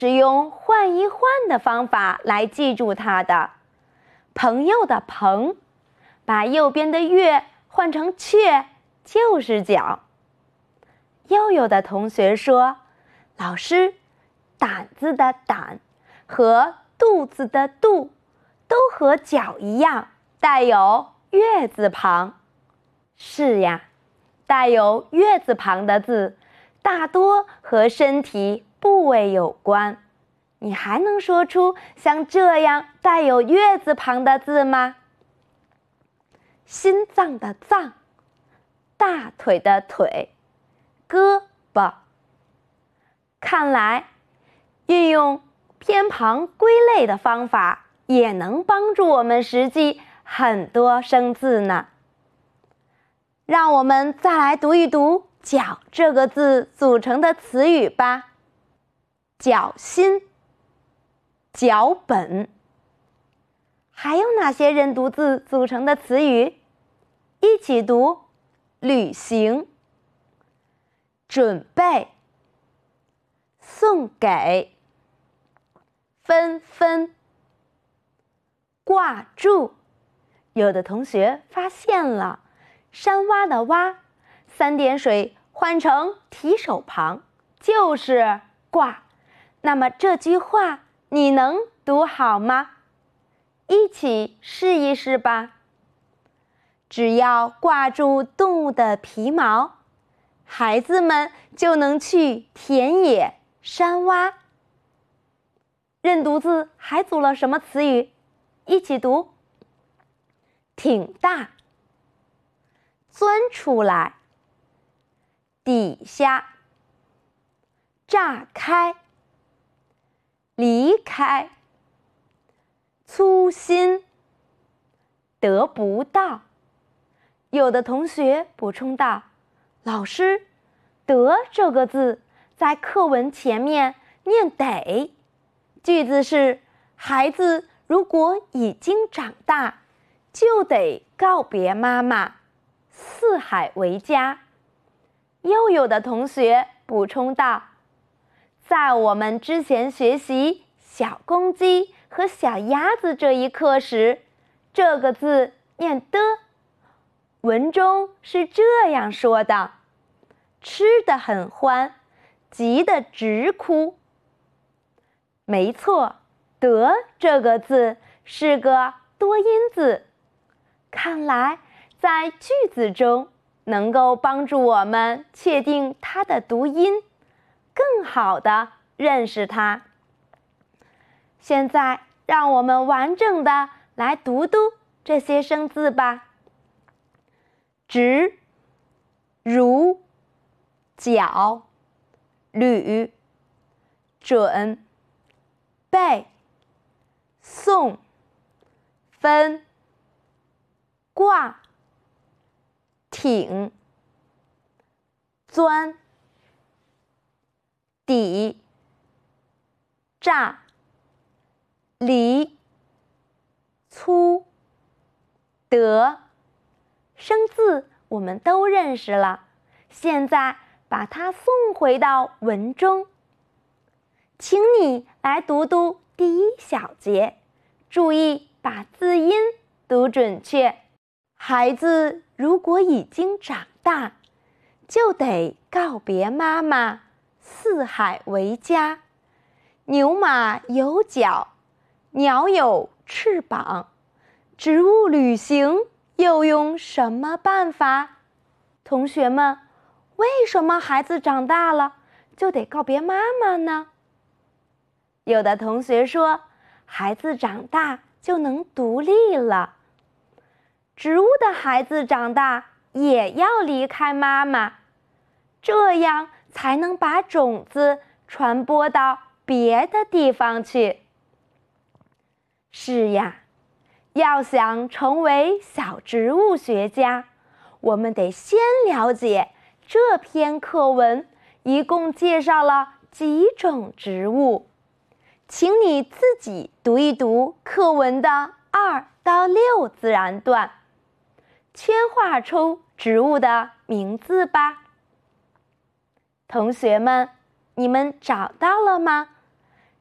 是用换一换的方法来记住它的。朋友的朋，把右边的月换成雀，就是脚。又有的同学说，老师，胆子的胆和肚子的肚都和脚一样，带有月字旁。是呀，带有月字旁的字大多和身体部位有关。你还能说出像这样带有月字旁的字吗？心脏的脏，大腿的腿，胳膊。看来运用偏旁归类的方法也能帮助我们识记很多生字呢。让我们再来读一读脚这个字组成的词语吧。脚心，脚本。还有哪些认读字组成的词语？一起读：旅行、准备、送给、纷纷、挂住。有的同学发现了，山洼的洼，3点水换成提手旁，就是挂。那么这句话你能读好吗？一起试一试吧。只要挂住动物的皮毛，孩子们就能去田野、山洼。认读字还组了什么词语？一起读：挺大、钻出来、底下、炸开、离开、粗心、得不到。有的同学补充道，老师，得这个字在课文前面念得，句子是孩子如果已经长大，就得告别妈妈，四海为家。又有的同学补充道，在我们之前学习小公鸡和小鸭子这一课时，这个字念的，文中是这样说的：吃得很欢，急得直哭。没错，得这个字是个多音字，看来在句子中能够帮助我们确定它的读音，更好地认识它。现在让我们完整的来读读这些生字吧。直、如、角、履、准、备、送、分、挂、挺、钻、底、炸、离、粗、得。生字我们都认识了，现在把它送回到文中。请你来读读第一小节，注意把字音读准确。孩子如果已经长大，就得告别妈妈，四海为家。牛马有脚，鸟有翅膀，植物旅行又用什么办法？同学们，为什么孩子长大了就得告别妈妈呢？有的同学说，孩子长大就能独立了。植物的孩子长大也要离开妈妈，这样才能把种子传播到别的地方去。是呀，要想成为小植物学家，我们得先了解这篇课文一共介绍了几种植物。请你自己读一读课文的2到6自然段，圈画出植物的名字吧。同学们，你们找到了吗？